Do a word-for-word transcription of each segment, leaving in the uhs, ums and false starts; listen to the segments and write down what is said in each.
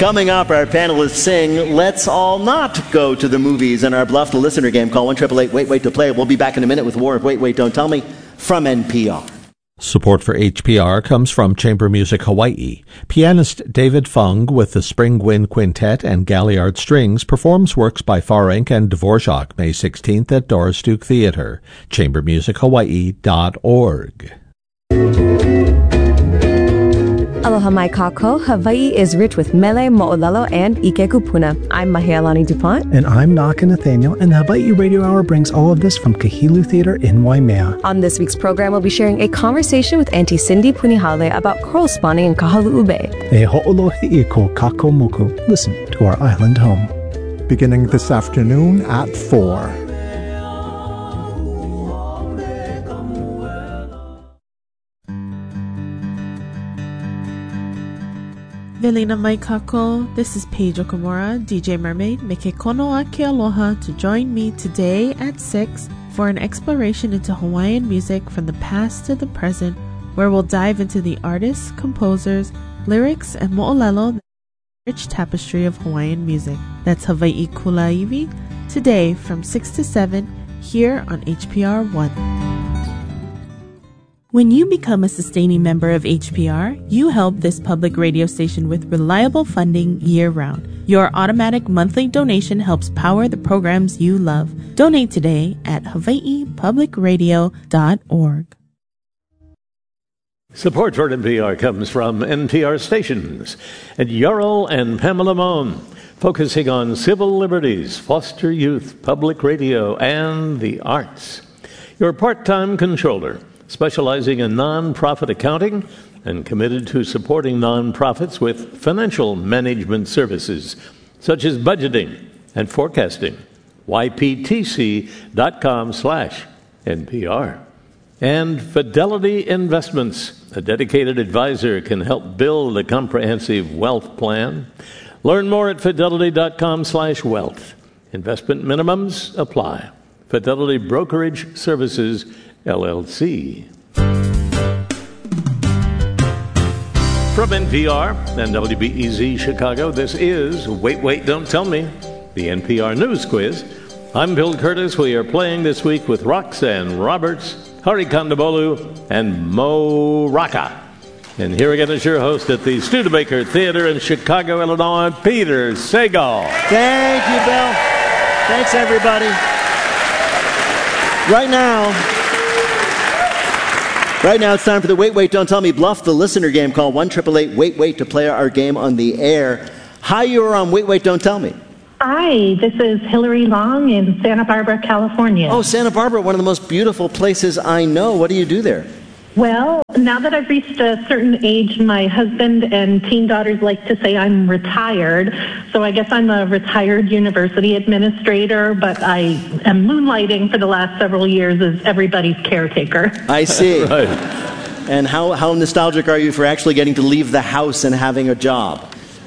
Coming up, our panelists sing Let's All Not Go to the Movies and our Bluff the Listener game. Call one eight eight eight wait wait to play. We'll be back in a minute with more of Wait, Wait, Don't Tell Me from N P R. Support for H P R comes from Chamber Music Hawaii. Pianist David Fung with the Spring Wind Quintet and Galliard Strings performs works by Farenc and Dvorak May sixteenth at Doris Duke Theater. chamber music hawaii dot org. Aloha mai kako. Hawaii is rich with mele, mo'olelo, and ike kupuna. I'm Mahealani DuPont. And I'm Naka Nathaniel, and the Hawaii Radio Hour brings all of this from Kahilu Theater in Waimea. On this week's program, we'll be sharing a conversation with Auntie Cindy Punihale about coral spawning in Kahalu'u Bay. E ho'olohi I ko kako moku. Listen to our island home. Beginning this afternoon at four. Velina mai kako, this is Paige Okamura, D J Mermaid, Meke kono ake aloha to join me today at six for an exploration into Hawaiian music from the past to the present, where we'll dive into the artists, composers, lyrics, and mo'olelo, the rich tapestry of Hawaiian music. That's Hawaii Kulaiwi, today from six to seven, here on H P R one. When you become a sustaining member of H P R, you help this public radio station with reliable funding year-round. Your automatic monthly donation helps power the programs you love. Donate today at hawaii public radio dot org. Support for N P R comes from N P R stations and Yarl and Pamela Mohn, focusing on civil liberties, foster youth, public radio, and the arts. Your part-time controller, specializing in nonprofit accounting and committed to supporting nonprofits with financial management services, such as budgeting and forecasting. Y P T C dot com slash N P R. And Fidelity Investments, a dedicated advisor, can help build a comprehensive wealth plan. Learn more at fidelity dot com slash wealth. Investment minimums apply. Fidelity Brokerage Services, L L C. From N P R and W B E Z Chicago, this is Wait, Wait, Don't Tell Me, the N P R News Quiz. I'm Bill Curtis. We are playing this week with Roxanne Roberts, Hari Kondabolu, and Mo Rocca. And here again is your host at the Studebaker Theater in Chicago, Illinois, Peter Sagal. Thank you, Bill. Thanks, everybody. Right now, right now it's time for the Wait, Wait, Don't Tell Me Bluff the Listener game. Call one eight eight eight wait wait to play our game on the air. Hi, you are on Wait, Wait, Don't Tell Me. Hi, this is Hillary Long in Santa Barbara, California. Oh, Santa Barbara, one of the most beautiful places I know. What do you do there? Well, now that I've reached a certain age, my husband and teen daughters like to say I'm retired. So I guess I'm a retired university administrator, but I am moonlighting for the last several years as everybody's caretaker. I see. Right. And how, how nostalgic are you for actually getting to leave the house and having a job?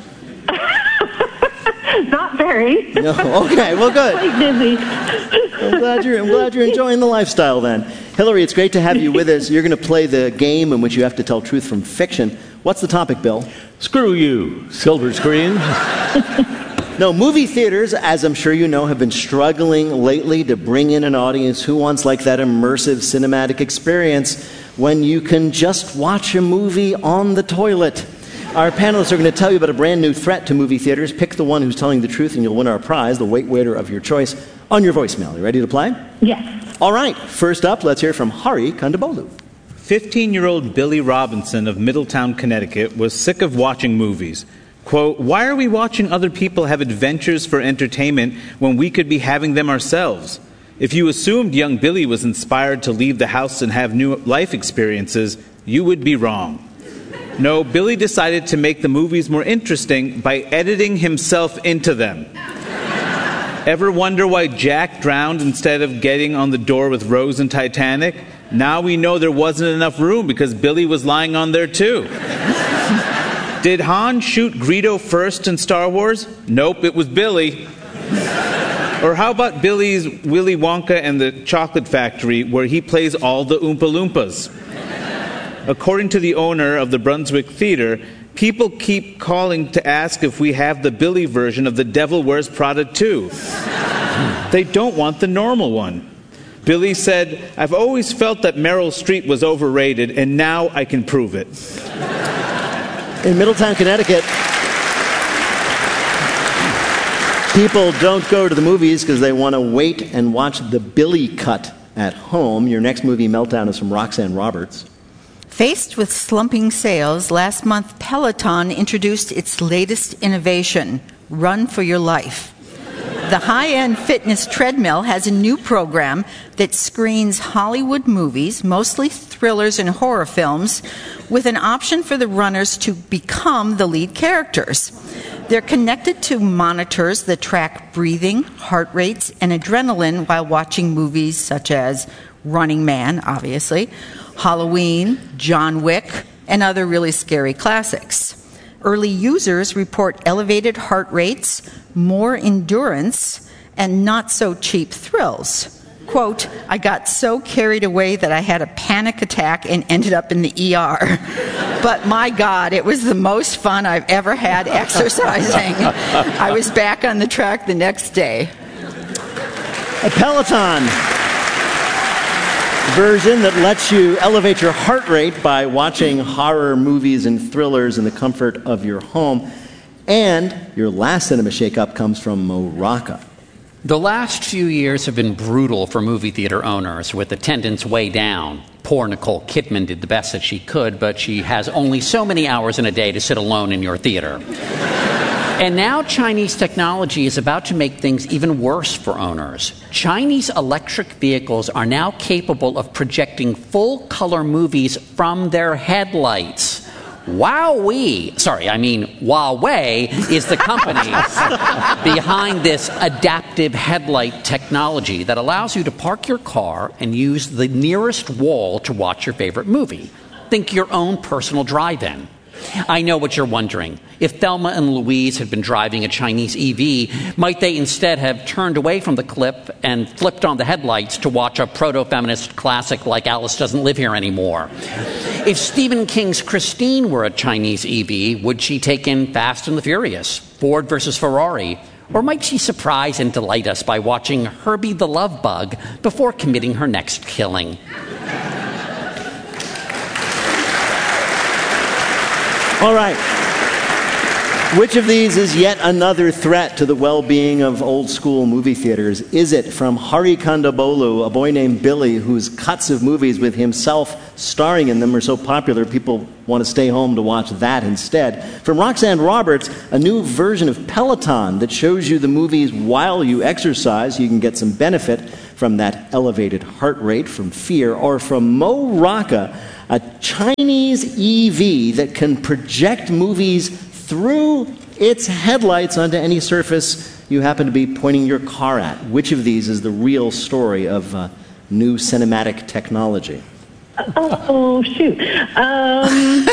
Not very. No. Okay, well, good. Quite busy. I'm glad you're, I'm glad you're enjoying the lifestyle then. Hillary, it's great to have you with us. You're going to play the game in which you have to tell truth from fiction. What's the topic, Bill? Screw you, silver screen. No, movie theaters, as I'm sure you know, have been struggling lately to bring in an audience who wants like that immersive cinematic experience when you can just watch a movie on the toilet. Our panelists are going to tell you about a brand new threat to movie theaters. Pick the one who's telling the truth and you'll win our prize, the Wait Waiter of your choice, on your voicemail. You ready to play? Yes. All right. First up, let's hear from Hari Kondabolu. fifteen-year-old Billy Robinson of Middletown, Connecticut, was sick of watching movies. Quote, "Why are we watching other people have adventures for entertainment when we could be having them ourselves? If you assumed young Billy was inspired to leave the house and have new life experiences, you would be wrong. No, Billy decided to make the movies more interesting by editing himself into them. Ever wonder why Jack drowned instead of getting on the door with Rose in Titanic? Now we know there wasn't enough room because Billy was lying on there too. Did Han shoot Greedo first in Star Wars? Nope, it was Billy. Or how about Billy's Willy Wonka and the Chocolate Factory, where he plays all the Oompa Loompas? According to the owner of the Brunswick Theater, People keep calling to ask if we have the Billy version of The Devil Wears Prada two. They don't want the normal one. Billy said, I've always felt that Meryl Streep was overrated, and now I can prove it. In Middletown, Connecticut, people don't go to the movies because they want to wait and watch the Billy cut at home. Your next movie, Meltdown, is from Roxanne Roberts. Faced with slumping sales, last month Peloton introduced its latest innovation, Run for Your Life. The high-end fitness treadmill has a new program that screens Hollywood movies, mostly thrillers and horror films, with an option for the runners to become the lead characters. They're connected to monitors that track breathing, heart rates, and adrenaline while watching movies such as Running Man, obviously, Halloween, John Wick, and other really scary classics. Early users report elevated heart rates, more endurance, and not-so-cheap thrills. Quote, I got so carried away that I had a panic attack and ended up in the E R. But my God, it was the most fun I've ever had exercising. I was back on the track the next day. A Peloton version that lets you elevate your heart rate by watching horror movies and thrillers in the comfort of your home. And your last cinema shakeup comes from Mo Rocca. The last few years have been brutal for movie theater owners, with attendance way down. Poor Nicole Kidman did the best that she could, but she has only so many hours in a day to sit alone in your theater. And now Chinese technology is about to make things even worse for owners. Chinese electric vehicles are now capable of projecting full-color movies from their headlights. Wowee, sorry, I mean Huawei is the company behind this adaptive headlight technology that allows you to park your car and use the nearest wall to watch your favorite movie. Think your own personal drive-in. I know what you're wondering. If Thelma and Louise had been driving a Chinese E V, might they instead have turned away from the clip and flipped on the headlights to watch a proto-feminist classic like Alice Doesn't Live Here Anymore? If Stephen King's Christine were a Chinese E V, would she take in Fast and the Furious, Ford versus Ferrari? Or might she surprise and delight us by watching Herbie the Love Bug before committing her next killing? All right. Which of these is yet another threat to the well-being of old-school movie theaters? Is it from Hari Kondabolu, a boy named Billy, whose cuts of movies with himself starring in them are so popular people want to stay home to watch that instead? From Roxanne Roberts, a new version of Peloton that shows you the movies while you exercise. You can get some benefit from that elevated heart rate from fear. Or from Mo Rocca, a Chinese E V that can project movies through its headlights onto any surface you happen to be pointing your car at. Which of these is the real story of uh, new cinematic technology? Oh, shoot. Um,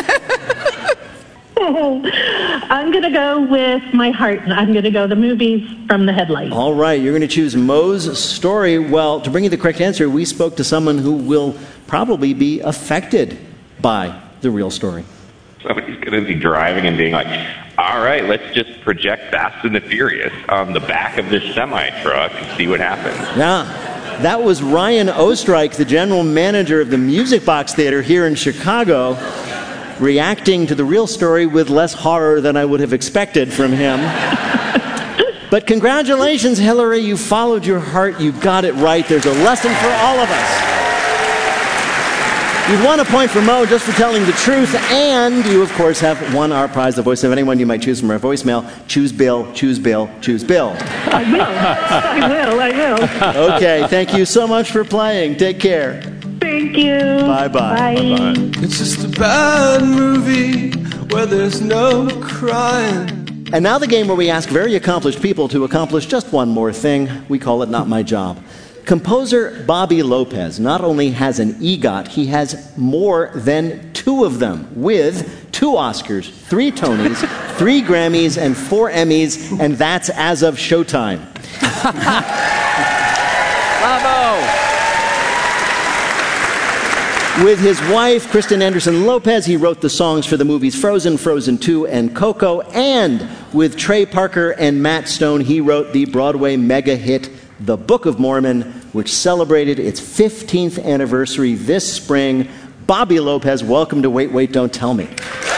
I'm going to go with my heart. I'm going to go the movies from the headlights. All right, you're going to choose Mo's story. Well, to bring you the correct answer, we spoke to someone who will probably be affected by the real story. Somebody's going to be driving and being like, all right, let's just project Fast and the Furious on the back of this semi-truck and see what happens. Yeah, that was Ryan Ostreich, the general manager of the Music Box Theater here in Chicago, reacting to the real story with less horror than I would have expected from him. But congratulations, Hillary. You followed your heart. You got it right. There's a lesson for all of us. You've won a point for Mo just for telling the truth, and you, of course, have won our prize, the voice of anyone you might choose from our voicemail. Choose Bill, choose Bill, choose Bill. I will. I will. I will. Okay, thank you so much for playing. Take care. Thank you. Bye-bye. Bye. Bye-bye. It's just a bad movie where there's no crying. And now the game where we ask very accomplished people to accomplish just one more thing. We call it Not My Job. Composer Bobby Lopez not only has an EGOT, he has more than two of them, with two Oscars, three Tonys, three Grammys, and four Emmys, and that's as of Showtime. Bravo! With his wife, Kristen Anderson Lopez, he wrote the songs for the movies Frozen, Frozen two, and Coco. And with Trey Parker and Matt Stone, he wrote the Broadway mega hit The Book of Mormon, which celebrated its fifteenth anniversary this spring. Bobby Lopez, welcome to Wait, Wait, Don't Tell Me.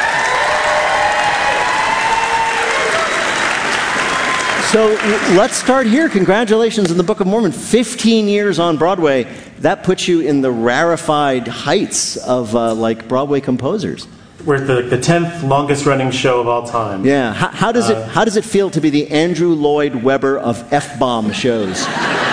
So let's start here. Congratulations on The Book of Mormon. fifteen years on Broadway. That puts you in the rarefied heights of uh, like Broadway composers. We're the, the tenth longest running show of all time. Yeah. How, how does uh, it How does it feel to be the Andrew Lloyd Webber of F-bomb shows?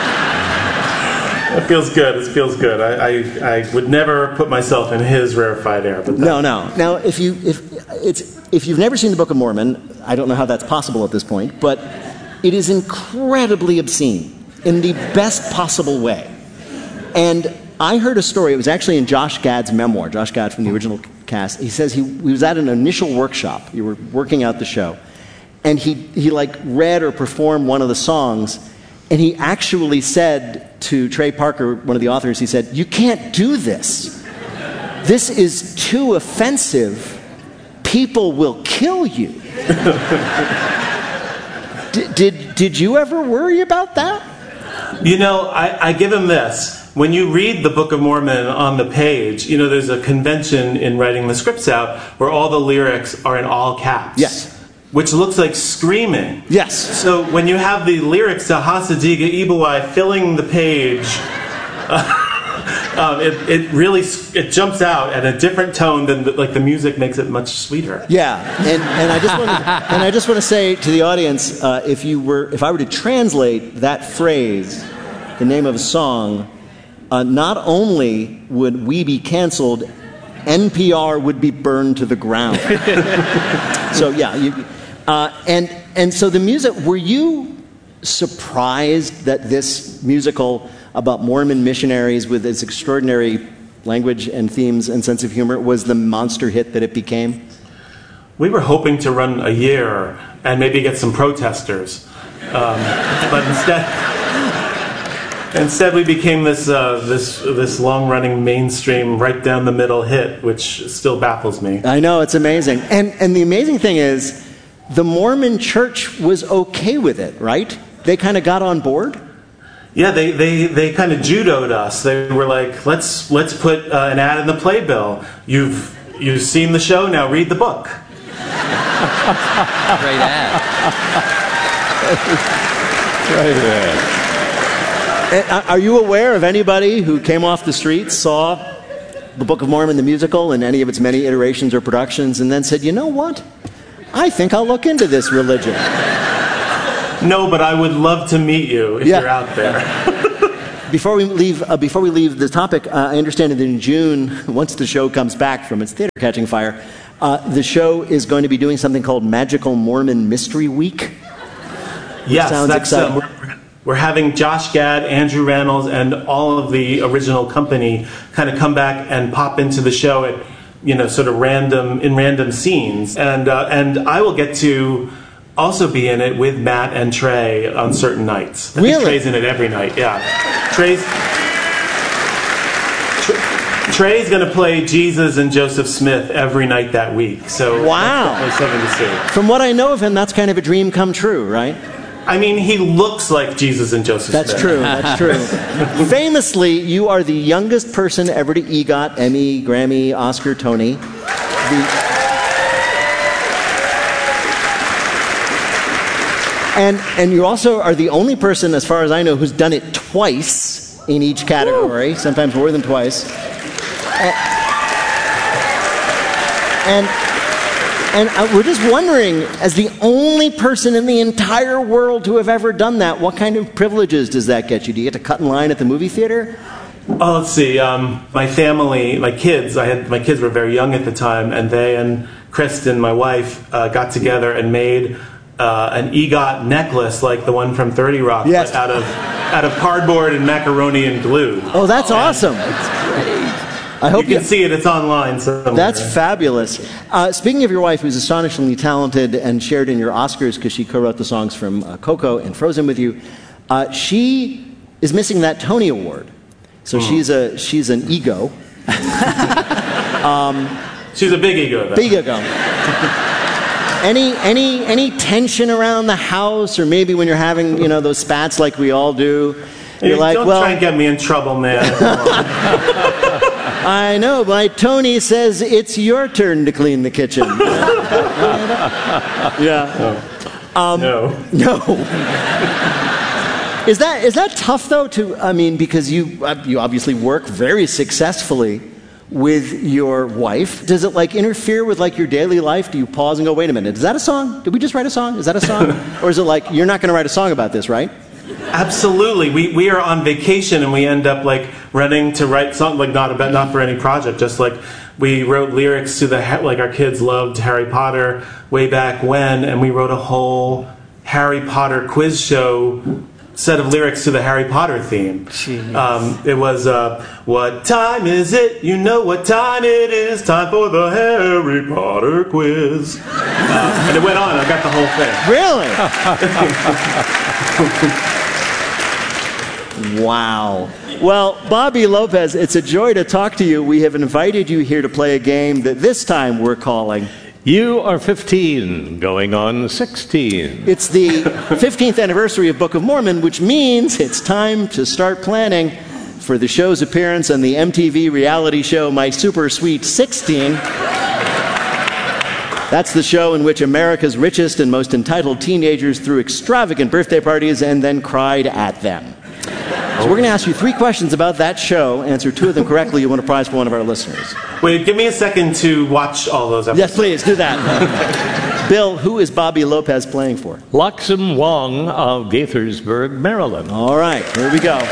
It feels good. It feels good. I, I, I would never put myself in his rarefied air. But no, no. Now, if you if it's if you've never seen The Book of Mormon, I don't know how that's possible at this point, but it is incredibly obscene in the best possible way. And I heard a story. It was actually in Josh Gad's memoir. Josh Gad from the original cast. He says he, he was at an initial workshop. You were working out the show, and he he like read or performed one of the songs. And he actually said to Trey Parker, one of the authors, he said, "You can't do this. This is too offensive. People will kill you." did, did, did you ever worry about that? You know, I, I give him this. When you read the Book of Mormon on the page, you know, there's a convention in writing the scripts out where all the lyrics are in all caps. Yes. Which looks like screaming. Yes. So when you have the lyrics to Hasadiga Ibuai filling the page, uh, um, it, it really it jumps out at a different tone than the, like the music makes it much sweeter. Yeah, and, and I just want to, and I just want to say to the audience, uh, if you were if I were to translate that phrase, the name of a song, uh, not only would we be canceled, N P R would be burned to the ground. So yeah, you. Uh, and and so the music, were you surprised that this musical about Mormon missionaries with its extraordinary language and themes and sense of humor was the monster hit that it became? We were hoping to run a year and maybe get some protesters. Um, but instead... Instead, we became this uh, this this long-running mainstream, right down the middle hit, which still baffles me. I know, it's amazing, and and the amazing thing is, the Mormon Church was okay with it, right? They kind of got on board. Yeah, they they, they kind of judoed us. They were like, let's let's put uh, an ad in the playbill. You've you've seen the show, now read the book. Great ad. Great ad. Are you aware of anybody who came off the streets, saw the Book of Mormon, the musical, and any of its many iterations or productions, and then said, you know what? I think I'll look into this religion. No, but I would love to meet you if yeah. you're out there. Before we leave, uh, before we leave the topic, uh, I understand that in June, once the show comes back from its theater catching fire, uh, the show is going to be doing something called Magical Mormon Mystery Week. Yes, sounds that's exciting. Uh, We're having Josh Gad, Andrew Reynolds, and all of the original company kind of come back and pop into the show at, you know, sort of random in random scenes, and uh, and I will get to also be in it with Matt and Trey on certain nights. I Really? think Trey's in it every night. Yeah, Trey's Tr- Trey's going to play Jesus and Joseph Smith every night that week. So wow, that's something to see. From what I know of him, that's kind of a dream come true, right? I mean, he looks like Jesus and Joseph That's Smith. true, that's true. Famously, you are the youngest person ever to EGOT, Emmy, Grammy, Oscar, Tony. The... And, and you also are the only person, as far as I know, who's done it twice in each category, Woo. sometimes more than twice. And... and And uh, we're just wondering, as the only person in the entire world to have ever done that, what kind of privileges does that get you? Do you get to cut in line at the movie theater? Oh, let's see. Um, my family, my kids, I had my kids were very young at the time, and they and Kristen, my wife, uh, got together and made uh, an EGOT necklace like the one from thirty Rock, yes. but out of out of cardboard and macaroni and glue. Oh, that's and awesome. That's great. I hope you can you, see it. It's online somewhere. That's fabulous. Uh, speaking of your wife, who's astonishingly talented and shared in your Oscars because she co-wrote the songs from uh, Coco and Frozen with you, uh, she is missing that Tony Award. So mm. she's a she's an ego, um, She's a big ego, though. Big ego. Any any any tension around the house, or maybe when you're having, you know, those spats like we all do, you're hey, like, don't well, try and get me in trouble, man. I know, but Tony says it's your turn to clean the kitchen. Yeah. Um, no. No. Is that is that tough though? To I mean, because you uh, you obviously work very successfully with your wife. Does it like interfere with like your daily life? Do you pause and go, wait a minute, is that a song? Did we just write a song? Is that a song? Or is it like, you're not going to write a song about this, right? Absolutely. We we are on vacation and we end up like running to write something, like not about not for any project, just like we wrote lyrics to the, like our kids loved Harry Potter way back when, and we wrote a whole Harry Potter quiz show set of lyrics to the Harry Potter theme. Um, it was, uh, what time is it? You know what time it is. Time for the Harry Potter quiz. Uh, and it went on. I got the whole thing. Really? Wow. Well, Bobby Lopez, it's a joy to talk to you. We have invited you here to play a game that this time we're calling You Are fifteen, going on sixteen. It's the fifteenth anniversary of Book of Mormon, which means it's time to start planning for the show's appearance on the M T V reality show My Super Sweet sixteen. That's the show in which America's richest and most entitled teenagers threw extravagant birthday parties and then cried at them. So we're going to ask you three questions about that show. Answer two of them correctly, you win a prize for one of our listeners. Wait, give me a second to watch all those episodes. Yes, please, do that. Bill, who is Bobby Lopez playing for? Loxam Wong of Gaithersburg, Maryland. All right, here we go.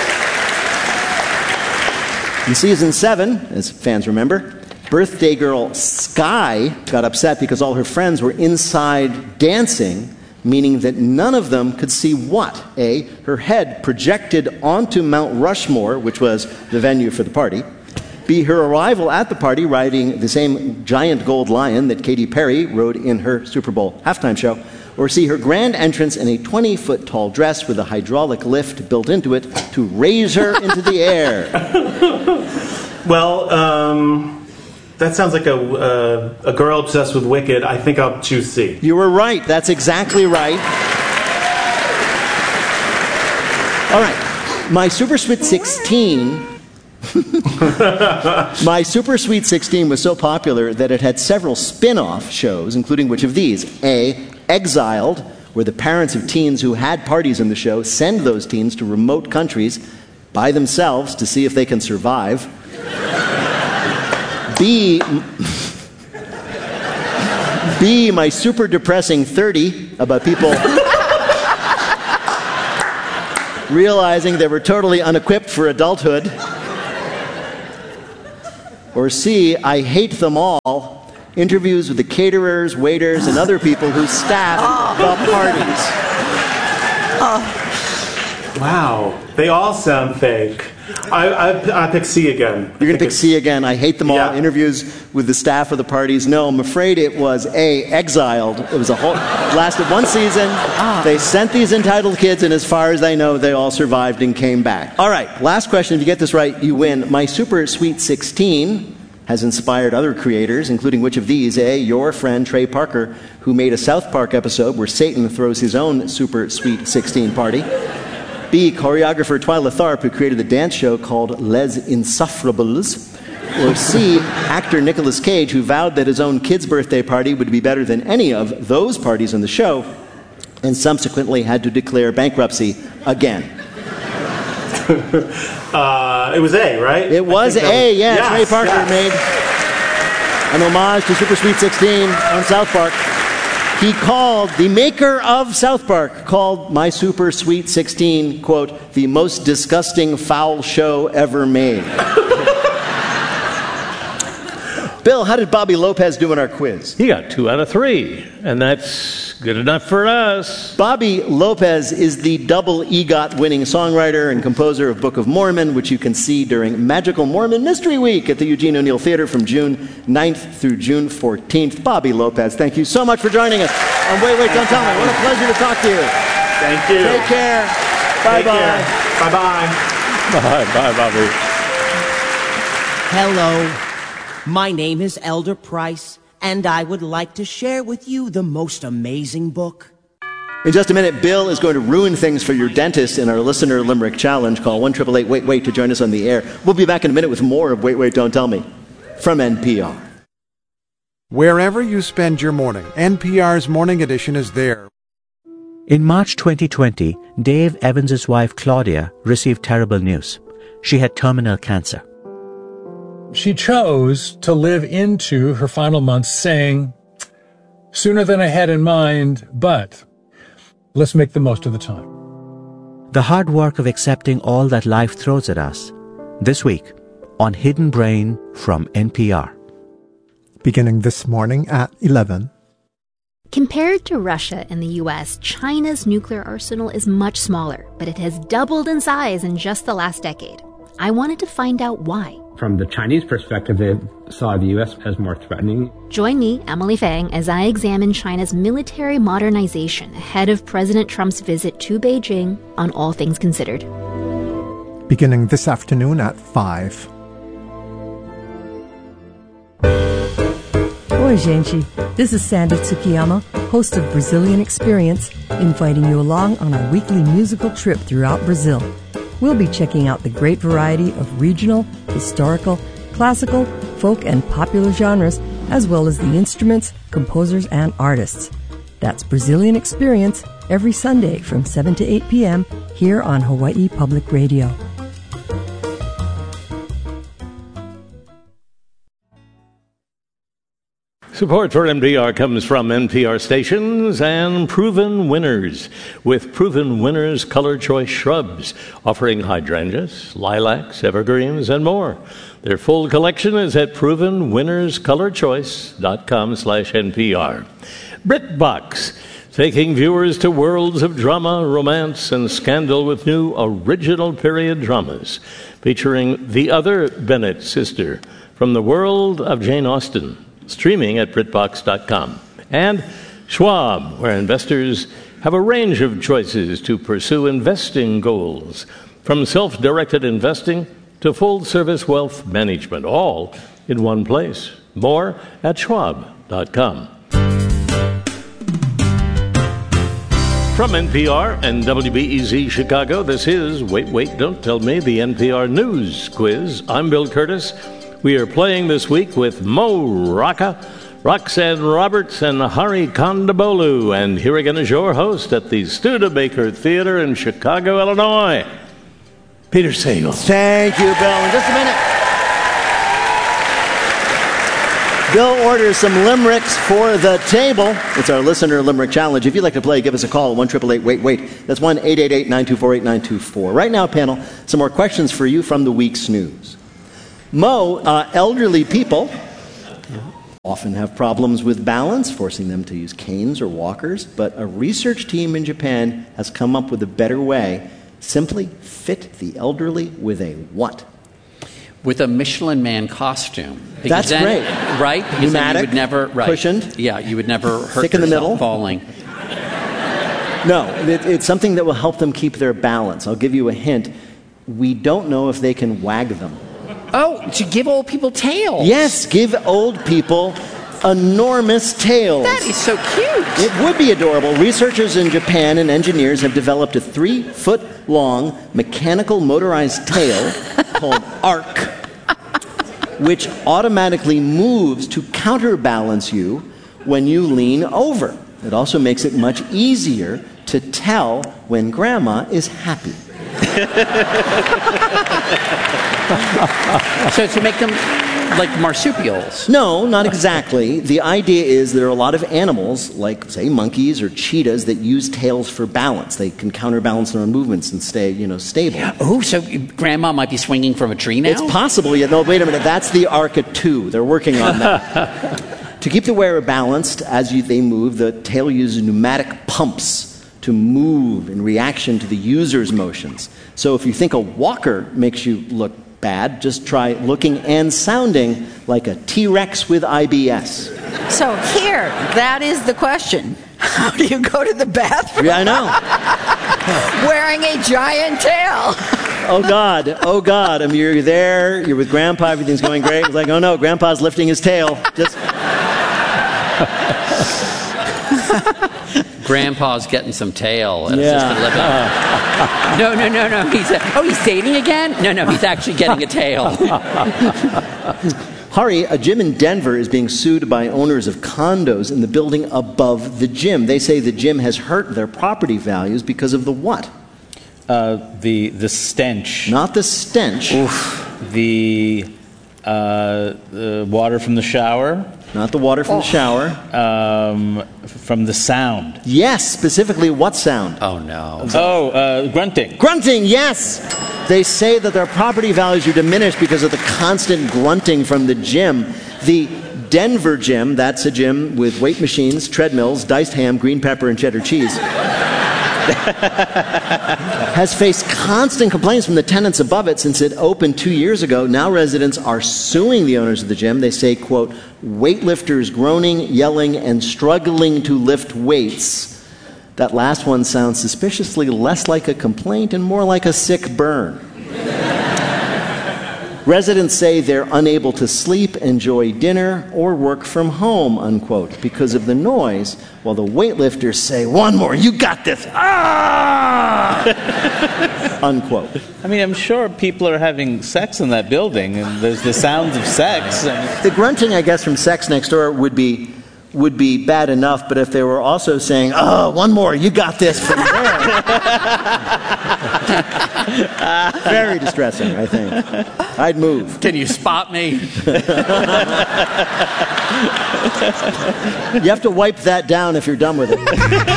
In season seven, as fans remember, birthday girl Sky got upset because all her friends were inside dancing, meaning that none of them could see what? A, her head projected onto Mount Rushmore, which was the venue for the party. B, her arrival at the party riding the same giant gold lion that Katy Perry rode in her Super Bowl halftime show. Or C, her grand entrance in a twenty-foot tall dress with a hydraulic lift built into it to raise her into the air. Well, um... that sounds like a, uh, a girl obsessed with Wicked. I think I'll choose C. You were right. That's exactly right. All right. My Super Sweet sixteen... My Super Sweet sixteen was so popular that it had several spin-off shows, including which of these? A, Exiled, where the parents of teens who had parties in the show send those teens to remote countries by themselves to see if they can survive. B, B, my super depressing thirty, about people realizing they were totally unequipped for adulthood. Or C, I hate them all, interviews with the caterers, waiters, and other people who staff the parties. Oh. Wow, they all sound fake. I, I, I pick C again. You're going to pick C again. I hate them all. Yeah. Interviews with the staff of the parties. No, I'm afraid it was A, Exiled. It was a whole, lasted one season. Ah. They sent these entitled kids, and as far as I know, they all survived and came back. All right, last question. If you get this right, you win. My Super Sweet sixteen has inspired other creators, including which of these? A, your friend Trey Parker, who made a South Park episode where Satan throws his own Super Sweet sixteen party. B, choreographer Twyla Tharp, who created the dance show called Les Insufferables. Or C, actor Nicolas Cage, who vowed that his own kid's birthday party would be better than any of those parties in the show, and subsequently had to declare bankruptcy again. uh, it was A, right? It was A, was, yeah. Yes, Trey Parker yes. made an homage to Super Sweet sixteen on South Park. He called, the maker of South Park, called My Super Sweet sixteen, quote, the most disgusting foul show ever made. Bill, how did Bobby Lopez do in our quiz? He got two out of three, and that's good enough for us. Bobby Lopez is the double EGOT winning songwriter and composer of Book of Mormon, which you can see during Magical Mormon Mystery Week at the Eugene O'Neill Theater from June ninth through June fourteenth. Bobby Lopez, thank you so much for joining us. And wait, wait, don't tell me. What a pleasure to talk to you. Thank you. Take care. Bye-bye. Bye-bye. Bye-bye, Bobby. Hello, my name is Elder Price, and I would like to share with you the most amazing book. In just a minute, Bill is going to ruin things for your dentist in our Listener Limerick Challenge. Call one eight eight eight wait wait to join us on the air. We'll be back in a minute with more of Wait, Wait, Don't Tell Me from N P R. Wherever you spend your morning, N P R's Morning Edition is there. In March twenty twenty, Dave Evans' wife Claudia received terrible news. She had terminal cancer. She chose to live into her final months saying, sooner than I had in mind, but let's make the most of the time. The hard work of accepting all that life throws at us. This week on Hidden Brain from N P R. Beginning this morning at eleven. Compared to Russia and the U S, China's nuclear arsenal is much smaller, but it has doubled in size in just the last decade. I wanted to find out why. From the Chinese perspective, they saw the U S as more threatening. Join me, Emily Fang, as I examine China's military modernization ahead of President Trump's visit to Beijing on All Things Considered. Beginning this afternoon at five. Oi, gente. This is Sandy Tsukiyama, host of Brazilian Experience, inviting you along on our weekly musical trip throughout Brazil. We'll be checking out the great variety of regional, historical, classical, folk, and popular genres, as well as the instruments, composers, and artists. That's Brazilian Experience every Sunday from seven to eight p.m. here on Hawaii Public Radio. Support for N P R comes from N P R stations and Proven Winners, with Proven Winners Color Choice Shrubs, offering hydrangeas, lilacs, evergreens, and more. Their full collection is at proven winners color choice dot com slash N P R. BritBox, taking viewers to worlds of drama, romance, and scandal with new original period dramas, featuring the other Bennett sister from the world of Jane Austen. Streaming at Brit Box dot com. And Schwab, where investors have a range of choices to pursue investing goals, from self-directed investing to full-service wealth management, all in one place. More at Schwab dot com. From N P R and W B E Z Chicago, this is Wait, Wait, Don't Tell Me, the N P R News Quiz. I'm Bill Curtis. We are playing this week with Mo Rocca, Roxanne Roberts, and Hari Kondabolu. And here again is your host at the Studebaker Theater in Chicago, Illinois, Peter Sagal. Thank you, Bill. In just a minute, Bill orders some limericks for the table. It's our Listener Limerick Challenge. If you'd like to play, give us a call, one eight eight eight wait wait. That's one eight eight eight nine two four eight nine two four. Right now, panel, some more questions for you from the week's news. Mo, uh, elderly people often have problems with balance, forcing them to use canes or walkers, but a research team in Japan has come up with a better way. Simply fit the elderly with a what? With a Michelin Man costume. That's then, great. Right? Because Pneumatic, then you would never, right, cushioned. Yeah, you would never hurt Thick in the yourself middle. falling. No, it, it's something that will help them keep their balance. I'll give you a hint. We don't know if they can wag them. Oh, to give old people tails. Yes, give old people enormous tails. That is so cute. It would be adorable. Researchers in Japan and engineers have developed a three-foot-long mechanical motorized tail called Arc, which automatically moves to counterbalance you when you lean over. It also makes it much easier to tell when Grandma is happy. So to make them like marsupials? No, not exactly. The idea is there are a lot of animals, like, say, monkeys or cheetahs, that use tails for balance. They can counterbalance their own movements and stay, you know, stable. Oh, so Grandma might be swinging from a tree now? It's possible. Yeah, no, wait a minute. That's the Arca two. They're working on that. To keep the wearer balanced as you, they move, the tail uses pneumatic pumps to move in reaction to the user's motions. So if you think a walker makes you look bad, just try looking and sounding like a T-Rex with I B S. So here, that is the question. How do you go to the bathroom? Yeah, I know. Wearing a giant tail. oh God, oh God. I mean, you're there, you're with Grandpa, everything's going great. It's like, oh no, Grandpa's lifting his tail. Just... Grandpa's getting some tail. And Yeah. it's just gonna live no, no, no, no. He's uh, oh, he's dating again? No, no, he's actually getting a tail. Hari, a gym in Denver is being sued by owners of condos in the building above the gym. They say the gym has hurt their property values because of the what? Uh, the the stench. Not the stench. Oof. The, uh, the water from the shower. Not the water from oh. the shower. Um, from the sound. Yes, specifically what sound? Oh, no. Oh, uh, grunting. Grunting, yes! They say that their property values are diminished because of the constant grunting from the gym. The Denver gym, that's a gym with weight machines, treadmills, diced ham, green pepper, and cheddar cheese, has faced constant complaints from the tenants above it since it opened two years ago. Now residents are suing the owners of the gym. They say, quote, weightlifters groaning, yelling, and struggling to lift weights. That last one sounds suspiciously less like a complaint and more like a sick burn. Residents say they're unable to sleep, enjoy dinner, or work from home, unquote, because of the noise, while the weightlifters say, one more, you got this, ah! Unquote. I mean, I'm sure people are having sex in that building, and there's the sounds of sex. The grunting, I guess, from sex next door would be would be bad enough, but if they were also saying, oh, one more, you got this from there. Very distressing, I think. I'd move. Can you spot me? You have to wipe that down if you're done with it.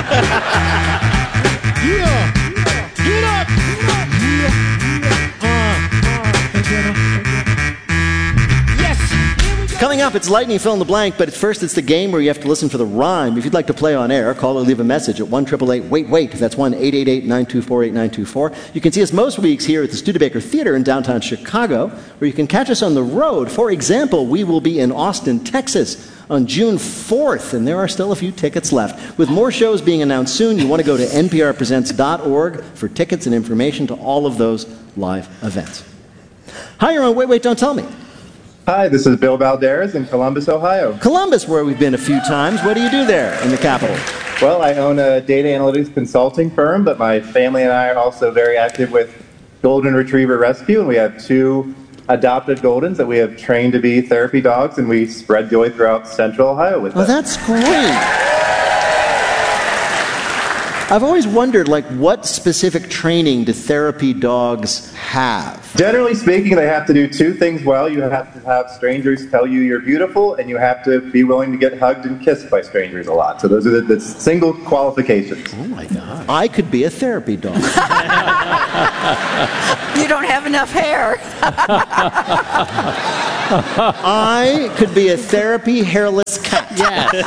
Yeah. Get up. Coming up, it's Lightning Fill in the Blank, but first it's the game where you have to listen for the rhyme. If you'd like to play on air, call or leave a message at one eight eight eight wait wait. That's one eight eight eight nine two four eight nine two four. You can see us most weeks here at the Studebaker Theater in downtown Chicago, or you can catch us on the road. For example, we will be in Austin, Texas on June fourth, and there are still a few tickets left. With more shows being announced soon, you want to go to N P R presents dot org for tickets and information to all of those live events. Hi, you're on Wait, Wait, Don't Tell Me. Hi, this is Bill Valdez in Columbus, Ohio. Columbus, where we've been a few times. What do you do there in the capital? Well, I own a data analytics consulting firm, but my family and I are also very active with Golden Retriever Rescue, and we have two adopted Goldens that we have trained to be therapy dogs, and we spread joy throughout Central Ohio with them. Oh, that's great. I've always wondered, like, what specific training do therapy dogs have? Generally speaking, they have to do two things well. You have to have strangers tell you you're beautiful, and you have to be willing to get hugged and kissed by strangers a lot. So those are the, the single qualifications. Oh, my God. I could be a therapy dog. You don't have enough hair. I could be a therapy hairless cat. Yes.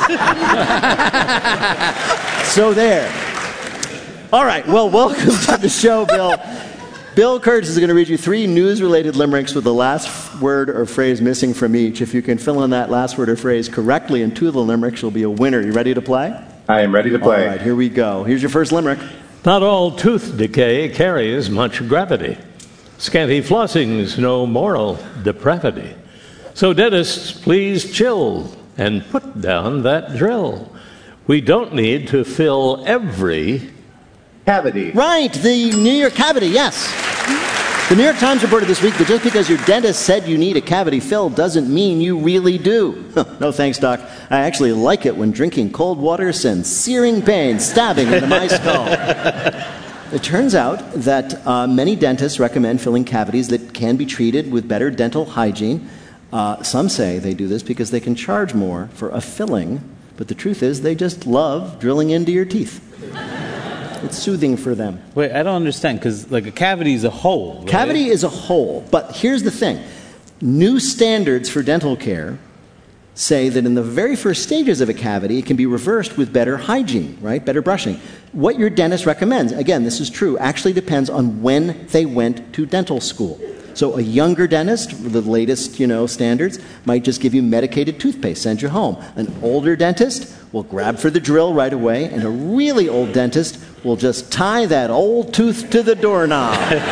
So there. All right, well, welcome to the show, Bill. Bill Kurtz is going to read you three news-related limericks with the last word or phrase missing from each. If you can fill in that last word or phrase correctly in two of the limericks, you'll be a winner. You ready to play? I am ready to play. All right, here we go. Here's your first limerick. Not all tooth decay carries much gravity. Scanty flossing's no moral depravity. So dentists, please chill and put down that drill. We don't need to fill every cavity. Right, the New York cavity, yes. The New York Times reported this week that just because your dentist said you need a cavity filled doesn't mean you really do. No thanks, Doc. I actually like it when drinking cold water sends searing pain stabbing into my skull. It turns out that uh, many dentists recommend filling cavities that can be treated with better dental hygiene. Uh, some say they do this because they can charge more for a filling, but the truth is they just love drilling into your teeth. It's soothing for them. Wait, I don't understand, because like a cavity is a hole, right? Cavity is a hole, but here's the thing. New standards for dental care say that in the very first stages of a cavity, it can be reversed with better hygiene, right? Better brushing. What your dentist recommends, again, this is true, actually depends on when they went to dental school. So a younger dentist, the latest, you know, standards, might just give you medicated toothpaste, send you home. An older dentist will grab for the drill right away, and a really old dentist will just tie that old tooth to the doorknob.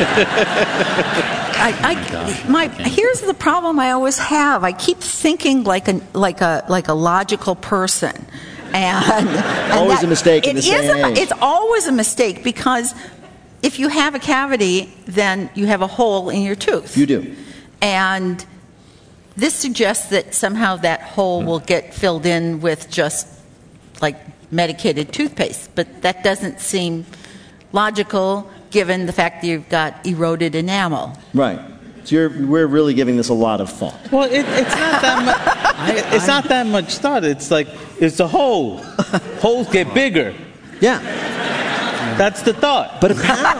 I, I, my, here's the problem I always have. I keep thinking like a like a like a logical person, and, and always that, a mistake in it this day is and a, age. It's always a mistake because if you have a cavity, then you have a hole in your tooth. You do, and this suggests that somehow that hole will get filled in with just like medicated toothpaste, but that doesn't seem logical given the fact that you've got eroded enamel. Right. So you're, we're really giving this a lot of thought. Well, it, it's not that much. It's not that much thought. It's like it's a hole. Holes get bigger. Yeah. That's the thought. But apparently,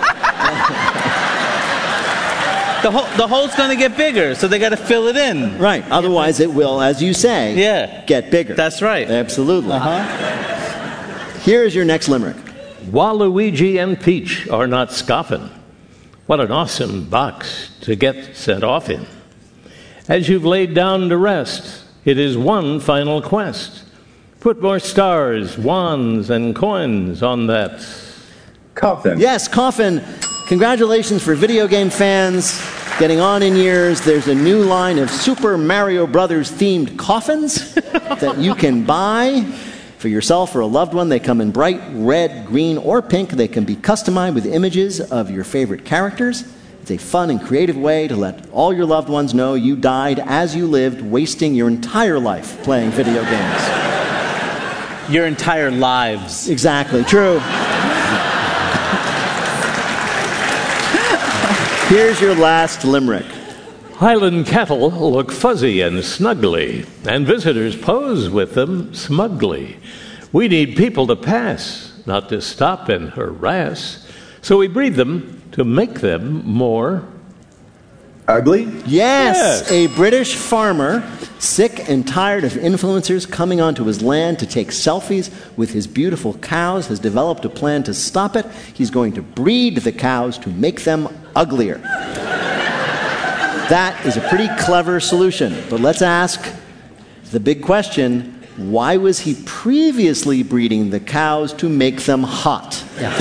the hole, the hole's going to get bigger, so they got to fill it in. Right. Otherwise, it will, as you say, yeah. get bigger. That's right. Absolutely. Uh-huh. Here's your next limerick. Waluigi and Peach are not scoffing. What an awesome box to get sent off in. As you've laid down to rest, it is one final quest. Put more stars, wands, and coins on that coffin. Yes, coffin. Congratulations for video game fans getting on in years. There's a new line of Super Mario Brothers themed coffins that you can buy for yourself or a loved one. They come in bright red, green, or pink. They can be customized with images of your favorite characters. It's a fun and creative way to let all your loved ones know you died as you lived, wasting your entire life playing video games. Your entire lives. Exactly. True. Here's your last limerick. Highland cattle look fuzzy and snuggly, and visitors pose with them smugly. We need people to pass, not to stop and harass. So we breed them to make them more ugly? Yes, yes. A British farmer, sick and tired of influencers coming onto his land to take selfies with his beautiful cows, has developed a plan to stop it. He's going to breed the cows to make them uglier. That is a pretty clever solution. But let's ask the big question, why was he previously breeding the cows to make them hot?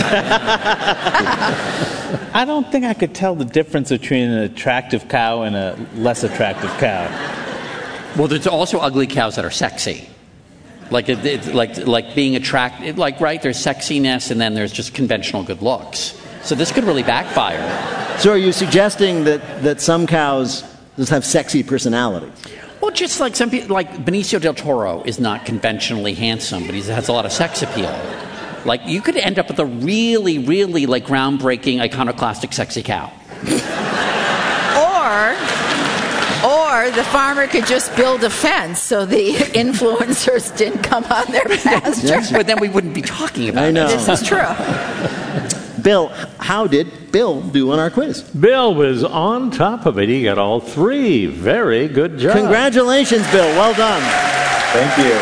I don't think I could tell the difference between an attractive cow and a less attractive cow. Well, there's also ugly cows that are sexy. Like, it, it, like, like being attractive, like, right, there's sexiness and then there's just conventional good looks. So this could really backfire. So are you suggesting that, that some cows just have sexy personalities? Well, just like some people, like Benicio del Toro is not conventionally handsome, but he has a lot of sex appeal. Like, you could end up with a really, really, like, groundbreaking, iconoclastic, sexy cow. Or, or the farmer could just build a fence so the influencers didn't come on their pasture. Yes. But then we wouldn't be talking about I know. it. This is true. Bill, how did Bill do on our quiz? Bill was on top of it. He got all three. Very good job. Congratulations, Bill. Well done. Thank you.